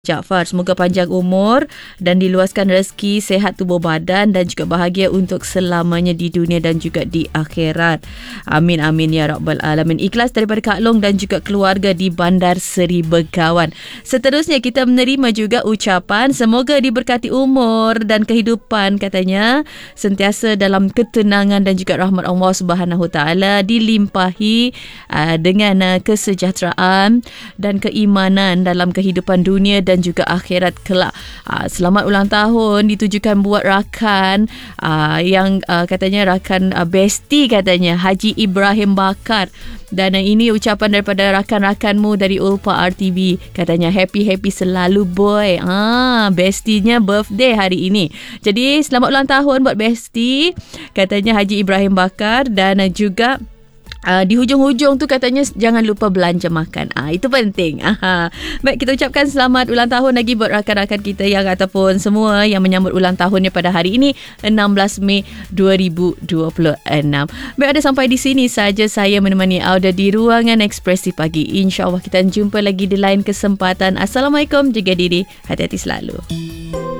Jaafar, semoga panjang umur dan diluaskan rezeki, sehat tubuh badan dan juga bahagia untuk selamanya di dunia dan juga di akhirat. Amin amin ya rabbal alamin. Ikhlas daripada Kak Long dan juga keluarga di Bandar Seri Begawan. Seterusnya kita menerima juga ucapan semoga diberkati umur dan kehidupan, katanya sentiasa dalam ketenangan dan juga rahmat Allah Subhanahu Taala, dilimpahi dengan kesejahteraan dan keimanan dalam kehidupan dunia dan juga akhirat kelak. Selamat ulang tahun ditujukan buat rakan yang katanya rakan bestie, katanya Haji Ibrahim Bakar. Dan ini ucapan daripada rakan-rakanmu dari Ulpa RTB. Katanya happy selalu boy. Bestinya birthday hari ini. Jadi selamat ulang tahun buat bestie, katanya Haji Ibrahim Bakar. Dan juga di hujung-hujung tu katanya jangan lupa belanja makan. Itu penting. Baik, kita ucapkan selamat ulang tahun lagi buat rakan-rakan kita yang ataupun semua yang menyambut ulang tahunnya pada hari ini 16 Mei 2026. Baik, ada sampai di sini saja saya menemani Auda di Ruangan Ekspresi Pagi. InsyaAllah kita jumpa lagi di lain kesempatan. Assalamualaikum, jaga diri, hati-hati selalu.